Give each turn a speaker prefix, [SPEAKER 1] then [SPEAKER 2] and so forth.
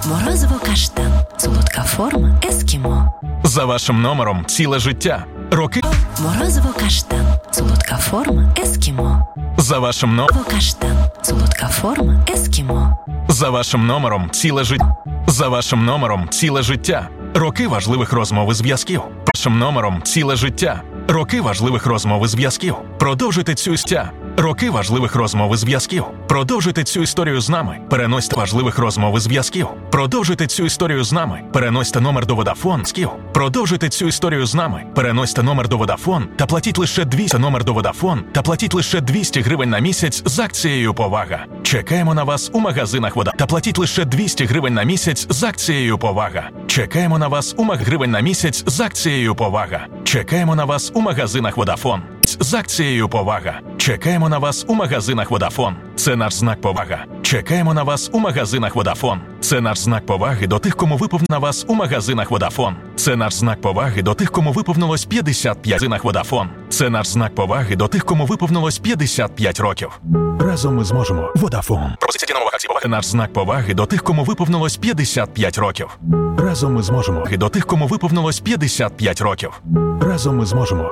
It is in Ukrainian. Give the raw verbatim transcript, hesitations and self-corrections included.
[SPEAKER 1] Морозиво каштан. Солодка форма ескімо.
[SPEAKER 2] За вашим номером ціле життя. Роки.
[SPEAKER 1] Морозиво каштан. Солодка форма ескімо.
[SPEAKER 2] За вашим номером.
[SPEAKER 1] Каштан. Солодка форма ескімо.
[SPEAKER 2] За вашим номером ціле життя. За вашим номером ціле життя. Роки важливих розмов і зв'язків. Вашим номером ціле життя. Роки важливих розмов і зв'язків. Продовжуйте цю історію. Роки важливих розмов і зв'язків. Продовжуйте цю історію з нами. Переносьте важливих розмов і зв'язків. Продовжуйте цю історію з нами. Переносьте номер до Vodafone. Скіл. Продовжуйте цю історію з нами. Переносьте номер до Vodafone та платіть лише двісті номер до Vodafone та платіть лише двісті гривень на місяць з акцією «Повага». Чекаємо на вас у магазинах Вода. Та платіть лише двісті гривень на місяць з акцією «Повага». Чекаємо на вас у маг гривень на місяць з акцією «Повага». Чекаємо на вас у магазинах Vodafone з акцією «Повага». Чекаємо на вас у магазинах Vodafone. Це наш знак повага. Чекаємо на вас у магазинах Vodafone. Це наш знак поваги до тих, кому виповнилось вас у магазинах Vodafone. Це наш знак поваги до тих, кому виповнилось п'ятдесят п'ять. В магазинах Vodafone. Це наш знак поваги до тих, кому виповнилось п'ятдесят п'ять років. Разом ми зможемо. Vodafone. Пропозиція цінового акції поваги. Наш знак поваги до тих, кому виповнилось п'ятдесят п'ять років. Разом ми зможемо. До тих, кому виповнилось п'ятдесят п'ять років. Разом ми зможемо.